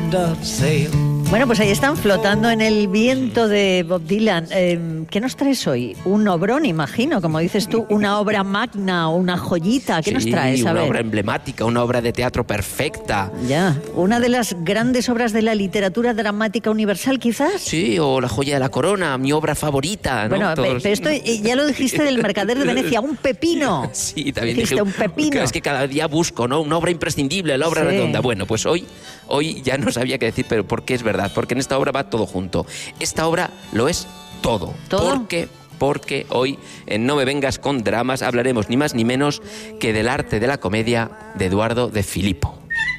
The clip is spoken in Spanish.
wind of sail. Bueno, pues ahí están, flotando en el viento de Bob Dylan. ¿Qué nos traes hoy? Un obrón, imagino, como dices tú, una obra magna o una joyita. ¿Qué nos traes? Una obra emblemática, una obra de teatro perfecta. Ya, una de las grandes obras de la literatura dramática universal, quizás. Sí, o La joya de la corona, mi obra favorita, ¿no? Bueno, pero esto ya lo dijiste del Mercader de Venecia, un pepino. Sí, también dijiste dije un pepino. Es que cada día busco, ¿no? Una obra imprescindible, la obra redonda. Bueno, pues hoy ya no sabía qué decir, pero ¿por qué es verdad? Porque en esta obra va todo junto. Esta obra lo es todo. ¿Todo? Porque hoy en No me vengas con dramas hablaremos ni más ni menos que del arte de la comedia de Eduardo de Filippo.